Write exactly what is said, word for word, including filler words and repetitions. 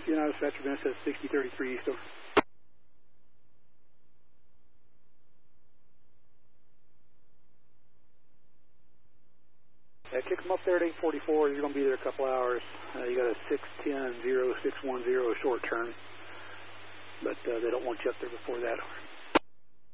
United Dispatcher Vince says sixty thirty-three east over. Yeah, kick them up there at eight forty-four. You're going to be there a couple hours. Uh, you got a six ten, zero six one zero short turn, but uh, they don't want you up there before that.